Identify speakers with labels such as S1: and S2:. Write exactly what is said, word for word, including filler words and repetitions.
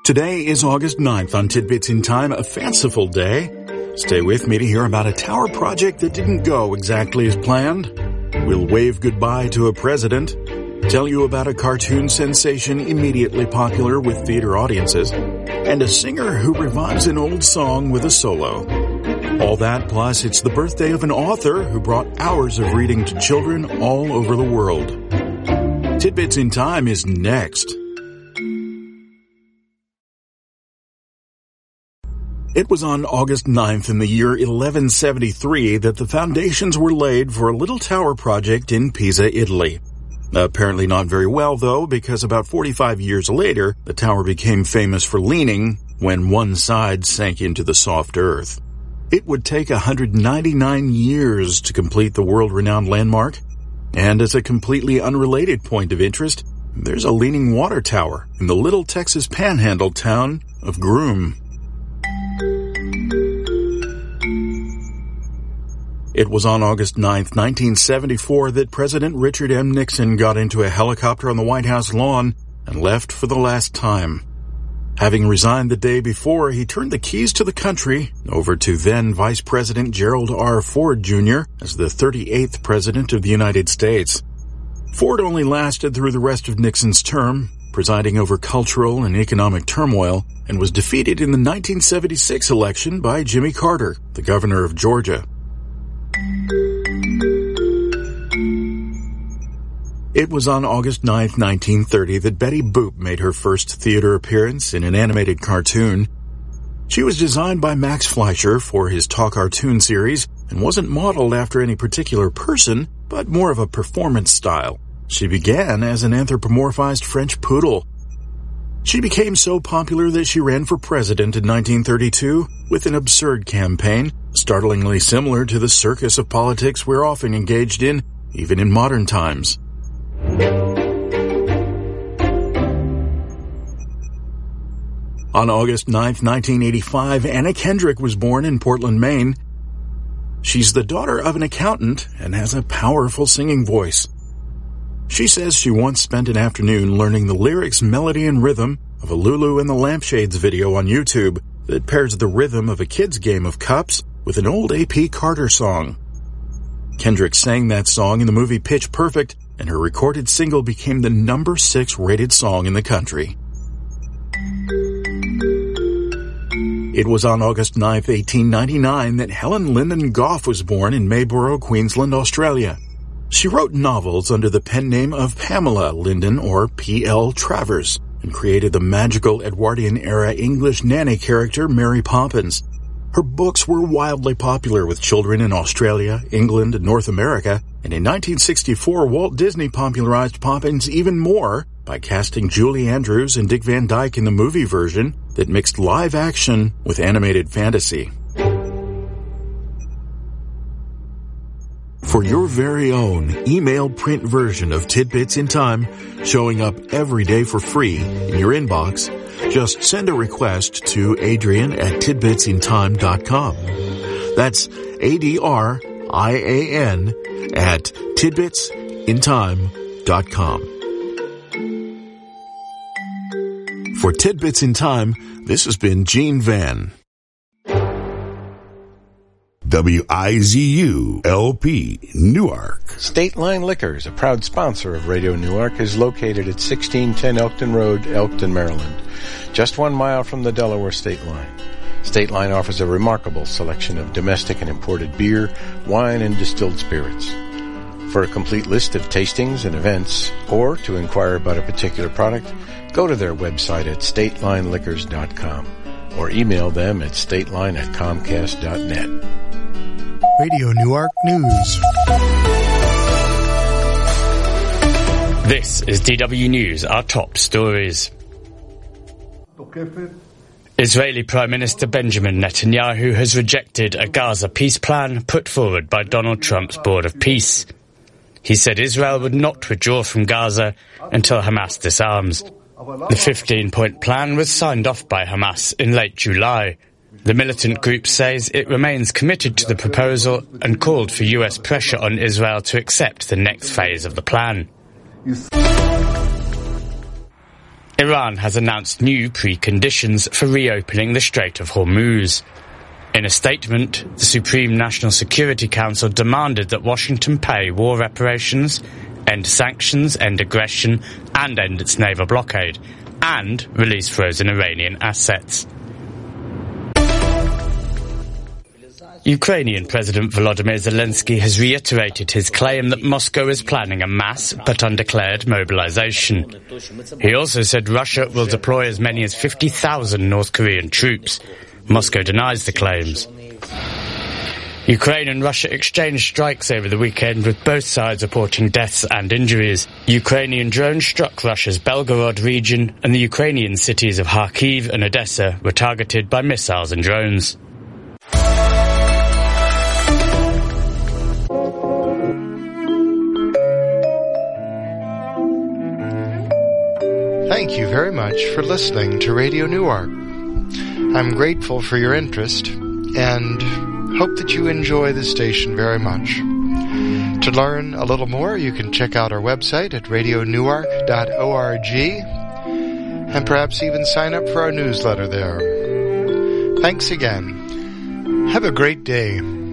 S1: Today is August ninth on Tidbits in Time, a fanciful day. Stay with me to hear about a tower project that didn't go exactly as planned. We'll wave goodbye to a president, tell you about a cartoon sensation immediately popular with theater audiences, and a singer who revives an old song with a solo. All that plus it's the birthday of an author who brought hours of reading to children all over the world. Tidbits in Time is next. It was on August ninth in the year eleven seventy-three that the foundations were laid for a little tower project in Pisa, Italy. Apparently not very well, though, because about forty-five years later, the tower became famous for leaning when one side sank into the soft earth. It would take one hundred ninety-nine years to complete the world-renowned landmark. And as a completely unrelated point of interest, there's a leaning water tower in the little Texas panhandle town of Groom. It was on August ninth, nineteen seventy-four, that President Richard M. Nixon got into a helicopter on the White House lawn and left for the last time. Having resigned the day before, he turned the keys to the country over to then Vice President Gerald R. Ford, Junior as the thirty-eighth President of the United States. Ford only lasted through the rest of Nixon's term, presiding over cultural and economic turmoil, and was defeated in the nineteen seventy-six election by Jimmy Carter, the governor of Georgia. It was on August ninth, nineteen thirty, that Betty Boop made her first theater appearance in an animated cartoon. She was designed by Max Fleischer for his Talk Cartoon series and wasn't modeled after any particular person, but more of a performance style. She began as an anthropomorphized French poodle. She became so popular that she ran for president in nineteen thirty-two with an absurd campaign, startlingly similar to the circus of politics we're often engaged in, even in modern times. On August ninth, nineteen eighty-five, Anna Kendrick was born in Portland, Maine. She's the daughter of an accountant and has a powerful singing voice. She says she once spent an afternoon learning the lyrics, melody, and rhythm of a Lulu and the Lampshades video on YouTube that pairs the rhythm of a kid's game of cups with an old A P Carter song. Kendrick sang that song in the movie Pitch Perfect, and her recorded single became the number six rated song in the country. It was on August ninth, eighteen ninety-nine, that Helen Linden Gough was born in Mayborough, Queensland, Australia. She wrote novels under the pen name of Pamela Linden, or P L Travers, and created the magical Edwardian-era English nanny character Mary Poppins. Her books were wildly popular with children in Australia, England, and North America, and in nineteen sixty-four, Walt Disney popularized Poppins even more by casting Julie Andrews and Dick Van Dyke in the movie version that mixed live action with animated fantasy. For your very own email print version of Tidbits in Time, showing up every day for free in your inbox, just send a request to Adrian at tidbits in time dot com. That's A D R I A N at tidbits in time dot com. For Tidbits in Time, this has been Gene Van.
S2: W I Z U L P Newark.
S3: State Line Liquors, a proud sponsor of Radio Newark, is located at sixteen ten Elkton Road, Elkton, Maryland, just one mile from the Delaware State Line. State Line offers a remarkable selection of domestic and imported beer, wine, and distilled spirits. For a complete list of tastings and events, or to inquire about a particular product, go to their website at state line liquors dot com or email them at stateline at comcast dot net.
S4: Radio Newark News.
S5: This is D W News, our top stories. Israeli Prime Minister Benjamin Netanyahu has rejected a Gaza peace plan put forward by Donald Trump's Board of Peace. He said Israel would not withdraw from Gaza until Hamas disarms. The fifteen-point plan was signed off by Hamas in late July. The militant group says it remains committed to the proposal and called for U S pressure on Israel to accept the next phase of the plan. Iran has announced new preconditions for reopening the Strait of Hormuz. In a statement, the Supreme National Security Council demanded that Washington pay war reparations, end sanctions, end aggression, and end its naval blockade, and release frozen Iranian assets. Ukrainian President Volodymyr Zelensky has reiterated his claim that Moscow is planning a mass but undeclared mobilization. He also said Russia will deploy as many as fifty thousand North Korean troops. Moscow denies the claims. Ukraine and Russia exchanged strikes over the weekend, with both sides reporting deaths and injuries. Ukrainian drones struck Russia's Belgorod region, and the Ukrainian cities of Kharkiv and Odessa were targeted by missiles and drones.
S4: Thank you very much for listening to Radio Newark. I'm grateful for your interest and hope that you enjoy the station very much. To learn a little more, you can check out our website at radio newark dot org and perhaps even sign up for our newsletter there. Thanks again. Have a great day.